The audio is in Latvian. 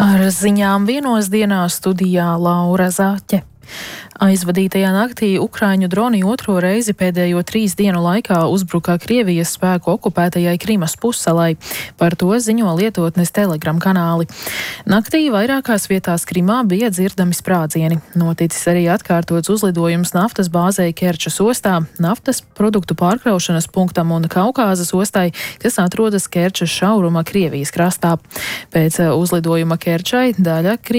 Ar ziņām 1:00 studijā Laura Zaķe. Aizvadītajā naktī Ukraiņu droni otro reizi pēdējo 3 dienu laikā uzbruka Krievijas spēku okupētajai Krimas pussalai. Par to ziņo lietotnes Telegram kanāli. Naktī vairākās vietās Krimā bija dzirdami sprādzieni. Noticis arī atkārtots uzlidojums naftas bāzei Kerčas ostā, naftas produktu pārkraušanas punktam un Kaukāzas ostai, kas atrodas Kerčas šauruma Krievijas krastā. Pēc uzlidojuma Kerčai daļa